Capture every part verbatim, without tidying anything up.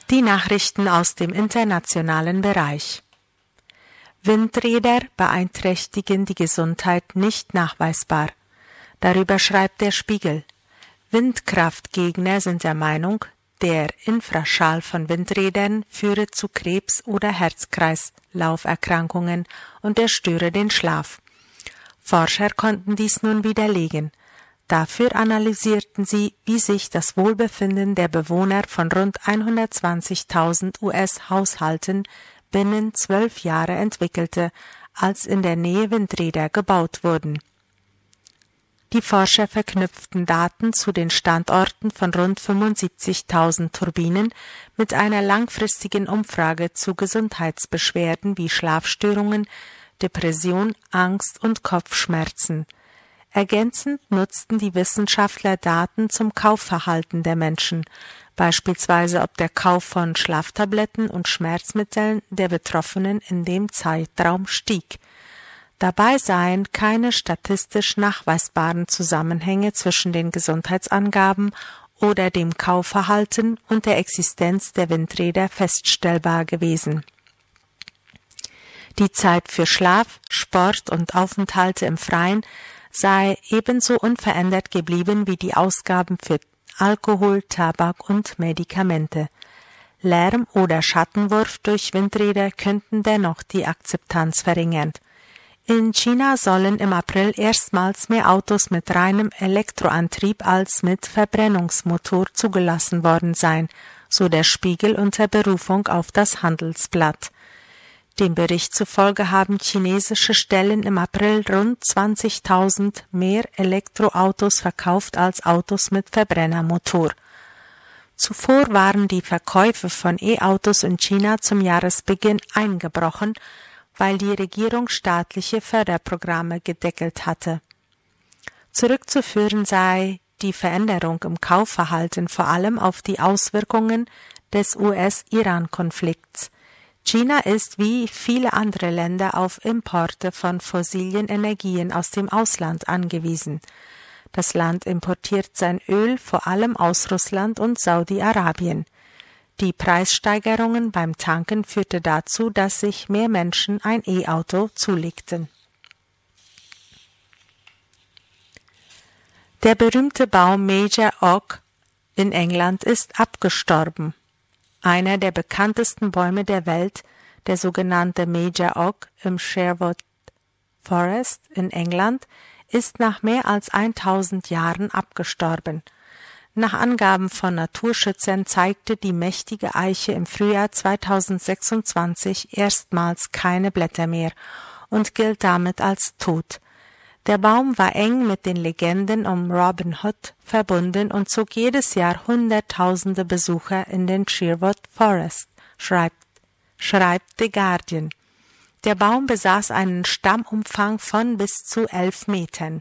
Die Nachrichten aus dem internationalen Bereich. Windräder beeinträchtigen die Gesundheit nicht nachweisbar. Darüber schreibt der Spiegel. Windkraftgegner sind der Meinung, der Infraschall von Windrädern führe zu Krebs- oder Herz-Kreislauf-Erkrankungen und erstöre den Schlaf. Forscher konnten dies nun widerlegen. Dafür analysierten sie, wie sich das Wohlbefinden der Bewohner von rund hundertzwanzigtausend U S-Haushalten binnen zwölf Jahre entwickelte, als in der Nähe Windräder gebaut wurden. Die Forscher verknüpften Daten zu den Standorten von rund fünfundsiebzigtausend Turbinen mit einer langfristigen Umfrage zu Gesundheitsbeschwerden wie Schlafstörungen, Depression, Angst und Kopfschmerzen. Ergänzend nutzten die Wissenschaftler Daten zum Kaufverhalten der Menschen, beispielsweise ob der Kauf von Schlaftabletten und Schmerzmitteln der Betroffenen in dem Zeitraum stieg. Dabei seien keine statistisch nachweisbaren Zusammenhänge zwischen den Gesundheitsangaben oder dem Kaufverhalten und der Existenz der Windräder feststellbar gewesen. Die Zeit für Schlaf, Sport und Aufenthalte im Freien sei ebenso unverändert geblieben wie die Ausgaben für Alkohol, Tabak und Medikamente. Lärm oder Schattenwurf durch Windräder könnten dennoch die Akzeptanz verringern. In China sollen im April erstmals mehr Autos mit reinem Elektroantrieb als mit Verbrennungsmotor zugelassen worden sein, so der Spiegel unter Berufung auf das Handelsblatt. Dem Bericht zufolge haben chinesische Stellen im April rund zwanzigtausend mehr Elektroautos verkauft als Autos mit Verbrennermotor. Zuvor waren die Verkäufe von E-Autos in China zum Jahresbeginn eingebrochen, weil die Regierung staatliche Förderprogramme gedeckelt hatte. Zurückzuführen sei die Veränderung im Kaufverhalten vor allem auf die Auswirkungen des U S-Iran-Konflikts. China ist wie viele andere Länder auf Importe von fossilen Energien aus dem Ausland angewiesen. Das Land importiert sein Öl vor allem aus Russland und Saudi-Arabien. Die Preissteigerungen beim Tanken führte dazu, dass sich mehr Menschen ein E-Auto zulegten. Der berühmte Baum Major Oak in England ist abgestorben. Einer der bekanntesten Bäume der Welt, der sogenannte Major Oak im Sherwood Forest in England, ist nach mehr als tausend Jahren abgestorben. Nach Angaben von Naturschützern zeigte die mächtige Eiche im Frühjahr zweitausendsechsundzwanzig erstmals keine Blätter mehr und gilt damit als tot. Der Baum war eng mit den Legenden um Robin Hood verbunden und zog jedes Jahr hunderttausende Besucher in den Sherwood Forest, schreibt, schreibt The Guardian. Der Baum besaß einen Stammumfang von bis zu elf Metern.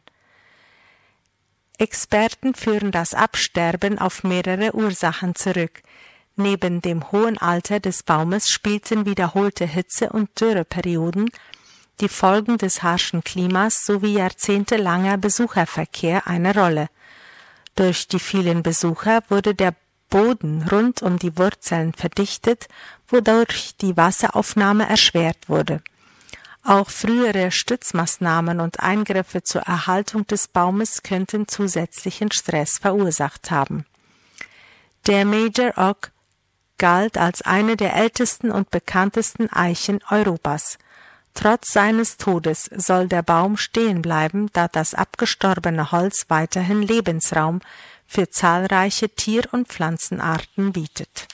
Experten führen das Absterben auf mehrere Ursachen zurück. Neben dem hohen Alter des Baumes spielten wiederholte Hitze- und Dürreperioden, die Folgen des harschen Klimas sowie jahrzehntelanger Besucherverkehr eine Rolle. Durch die vielen Besucher wurde der Boden rund um die Wurzeln verdichtet, wodurch die Wasseraufnahme erschwert wurde. Auch frühere Stützmaßnahmen und Eingriffe zur Erhaltung des Baumes könnten zusätzlichen Stress verursacht haben. Der Major Oak galt als eine der ältesten und bekanntesten Eichen Europas. Trotz seines Todes soll der Baum stehen bleiben, da das abgestorbene Holz weiterhin Lebensraum für zahlreiche Tier- und Pflanzenarten bietet.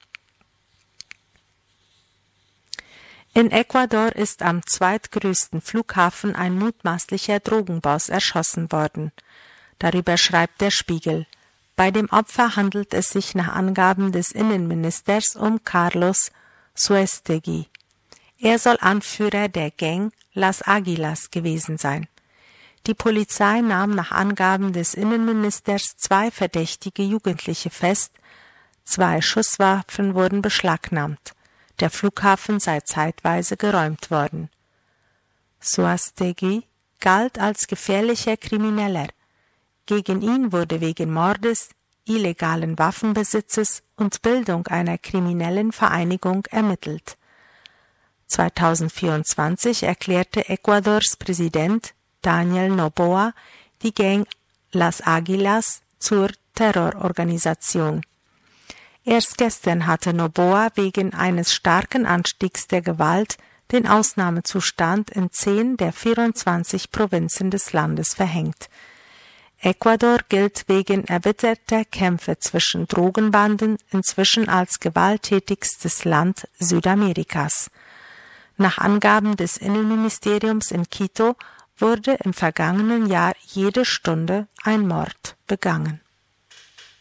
In Ecuador ist am zweitgrößten Flughafen ein mutmaßlicher Drogenboss erschossen worden. Darüber schreibt der Spiegel. Bei dem Opfer handelt es sich nach Angaben des Innenministers um Carlos Suestegui. Er soll Anführer der Gang Las Águilas gewesen sein. Die Polizei nahm nach Angaben des Innenministers zwei verdächtige Jugendliche fest, zwei Schusswaffen wurden beschlagnahmt. Der Flughafen sei zeitweise geräumt worden. Suestegui galt als gefährlicher Krimineller. Gegen ihn wurde wegen Mordes, illegalen Waffenbesitzes und Bildung einer kriminellen Vereinigung ermittelt. zweitausendvierundzwanzig erklärte Ecuadors Präsident Daniel Noboa die Gang Las Águilas zur Terrororganisation. Erst gestern hatte Noboa wegen eines starken Anstiegs der Gewalt den Ausnahmezustand in zehn der vierundzwanzig Provinzen des Landes verhängt. Ecuador gilt wegen erbitterter Kämpfe zwischen Drogenbanden inzwischen als gewalttätigstes Land Südamerikas. Nach Angaben des Innenministeriums in Quito wurde im vergangenen Jahr jede Stunde ein Mord begangen.